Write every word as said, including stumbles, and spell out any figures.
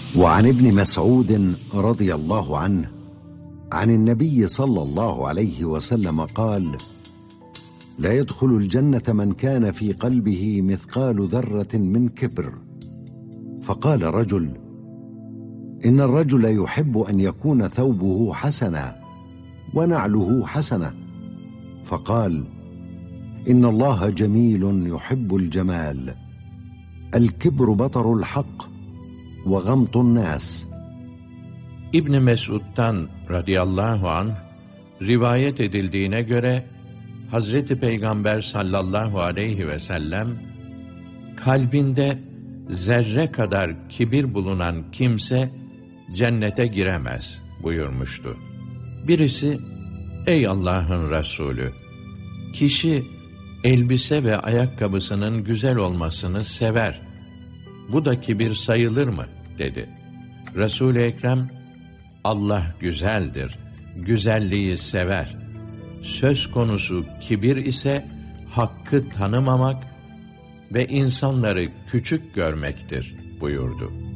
وعن ابن مسعود رضي الله عنه عن النبي صلى الله عليه وسلم قال: لا يدخل الجنة من كان في قلبه مثقال ذرة من كبر. فقال رجل: إن الرجل يحب أن يكون ثوبه حسنا ونعله حسنة. فقال: إن الله جميل يحب الجمال. الكبر بطر الحق وغمط الناس. İbn Mesud'dan radıyallahu anh rivayet edildiğine göre Hazreti Peygamber sallallahu aleyhi ve sellem kalbinde zerre kadar kibir bulunan kimse cennete giremez buyurmuştu. Birisi, ey Allah'ın Resulü, kişi elbise ve ayakkabısının güzel olmasını sever. Bu da kibir sayılır mı? Dedi. Resul-i Ekrem, Allah güzeldir, güzelliği sever. Söz konusu kibir ise hakkı tanımamak ve insanları küçük görmektir buyurdu.